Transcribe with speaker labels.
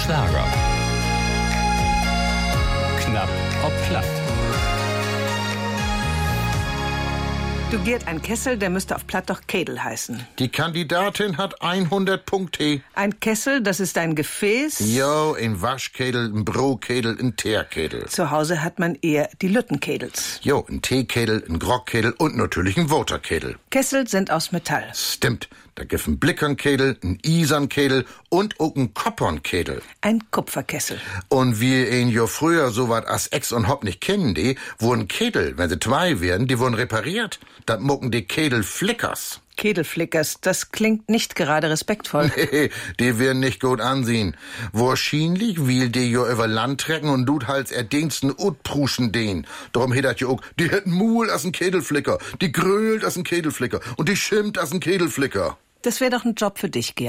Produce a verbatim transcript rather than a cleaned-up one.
Speaker 1: Schlager. Knapp ob platt.
Speaker 2: Du Gerd, ein Kessel, der müsste auf Platt doch Kedel heißen.
Speaker 3: Die Kandidatin hat hundert Punkte.
Speaker 2: Ein Kessel, das ist ein Gefäß.
Speaker 3: Jo, ein Waschkedel, ein Brokedel, ein Teerkedel.
Speaker 2: Zu Hause hat man eher die Lüttenkedels.
Speaker 3: Jo, ein Teekedel, ein Grogkedel und natürlich ein Waterkedel.
Speaker 2: Kessel sind aus Metall.
Speaker 3: Stimmt, da gibt ein Blickernkedel, ein Isernkedel und auch ein Koppernkedel.
Speaker 2: Ein Kupferkessel.
Speaker 3: Und wie ein jo früher so wat as Ex und Hop nicht kennen, die, wurden Kedel, wenn sie zwei werden, die wurden repariert. Dat mucken die Kedelflickers.
Speaker 2: Kedelflickers, das klingt nicht gerade respektvoll.
Speaker 3: Nee, die werden nicht gut ansehen. Wahrscheinlich will die jo über Land trecken und tut hals erdiensten utpruschen den. Darum hedert jo auch, die hätten Muhl as ein Kedelflicker, die grölt as ein Kedelflicker und die schimmt as ein Kedelflicker.
Speaker 2: Das wäre doch ein Job für dich, Gerd.